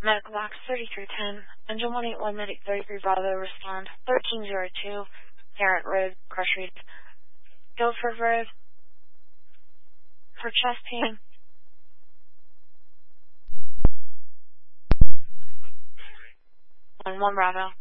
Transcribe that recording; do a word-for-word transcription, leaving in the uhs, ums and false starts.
Medical box thirty-three ten. Engine one eight one, Medic thirty-three Bravo, respond. thirteen oh two, Parent Road, Crush Reed. Guildford Road. For chest pain. And one Bravo.